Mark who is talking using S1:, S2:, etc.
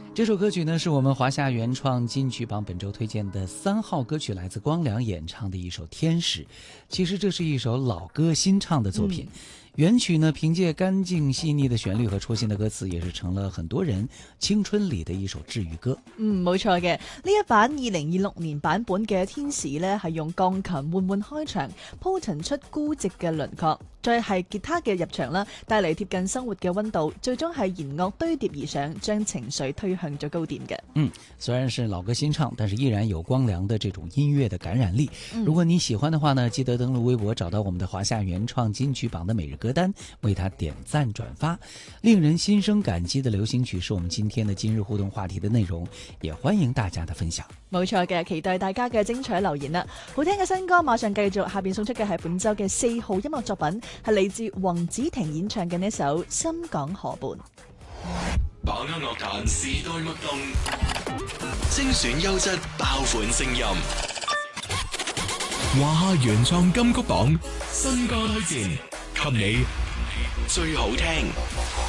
S1: 这首歌曲呢，是我们华夏原创金曲榜本周推荐的3号歌曲，来自光良演唱的一首《天使》。其实这是一首老歌新唱的作品。原曲呢，凭借干净細膩的旋律和戳心的歌詞，也是成了很多人青春裏的一首治愈歌。
S2: 冇錯嘅，呢一版2026年版本嘅《天使》呢，係用鋼琴緩緩開場，鋪陳出孤寂嘅輪廓，再係吉他嘅入場啦，帶嚟貼近生活嘅溫度，最終係弦樂堆疊而上，將情緒推向咗高點嘅。
S1: 雖然是老歌新唱，但是依然有光良的這種音樂的感染力。如果你喜歡的話呢，記得登錄微博，找到我們的華夏原創金曲榜的每日歌單，為它點讚轉發。令人心生感激的流行曲是我們今天的今日互動話題的內容，也歡迎大家的分享。
S2: 冇錯嘅，期待大家嘅精彩留言啦！好聽嘅新歌馬上繼續，下邊送出嘅係本周嘅4號音樂作品，係嚟自黃子婷演唱嘅呢首《深港河畔》。
S3: 把握樂壇時代脈動，精選優質爆款聲音。華夏原創金曲榜新歌推薦，給你最好聽。